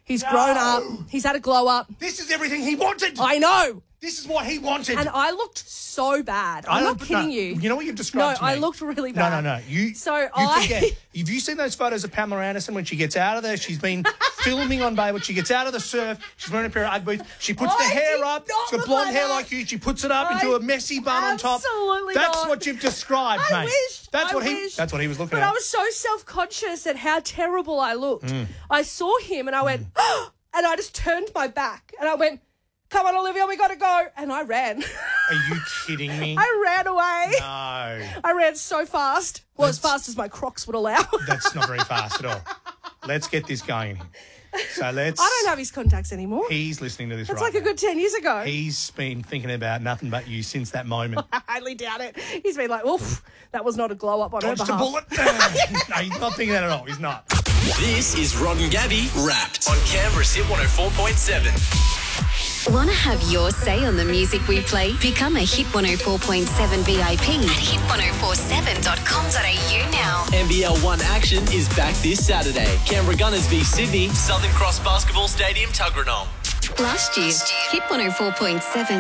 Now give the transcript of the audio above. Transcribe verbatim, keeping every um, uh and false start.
He's No. grown up. He's had a glow up. This is everything he wanted. I know. This is what he wanted. And I looked so bad. I'm I not don't- kidding no, you. You know what you've described No, to me? I looked really No, bad. no, no. You, So you I- forget. Have you seen those photos of Pamela Anderson when she gets out of there? She's been filming on Baywatch. She gets out of the surf. She's wearing a pair of Ugg boots. She puts I the hair did up. not She's got look blonde like hair that. like you. She puts it up I- into a messy bun on top. Absolutely That's not. what you've described, I mate. wish. That's I what he. wish. That's what he was looking But at. I was so self-conscious at how terrible I looked. Mm. I saw him and I went, and I just turned my back and I went, come on, Olivia, we got to go. And I ran. Are you kidding me? I ran away. No, I ran so fast. Well, as That's- fast as my Crocs would allow. that's not very fast at all. Let's get this going. So let's. I don't have his contacts anymore. He's listening to this It's right like a now. good ten years ago. He's been thinking about nothing but you since that moment. I highly doubt it. He's been like, oof, that was not a glow up on her Dodged a behalf. bullet. No, he's not thinking that at all. He's not. This is Rod and Gabby Wrapped on Canberra's Hit one oh four point seven. Want to have your say on the music we play? Become a Hit one oh four point seven V I P at hit one oh four seven dot com dot a u now. N B L one action is back this Saturday. Canberra Gunners v Sydney, Southern Cross Basketball Stadium, Tuggeranong. Last year, Hit one oh four point seven